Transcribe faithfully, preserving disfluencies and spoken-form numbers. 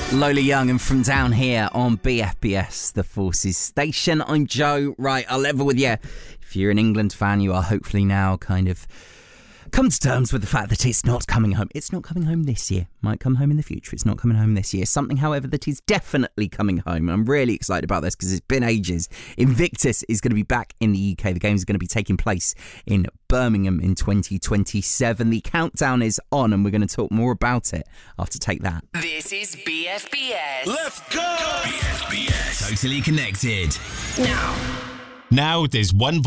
Lola Young and From Down Here on B F B S, the Forces Station. I'm Joe. Right, I'll level with you. If you're an England fan, you are hopefully now kind of come to terms with the fact that it's not coming home. It's not coming home this year. Might come home in the future. It's not coming home this year. Something, however, that is definitely coming home. I'm really excited about this because it's been ages. Invictus is going to be back in the U K. The games are going to be taking place in Birmingham in twenty twenty-seven. The countdown is on and we're going to talk more about it after Take That. This is B F B S. Let's go! B F B S. Totally connected. Now. Now there's one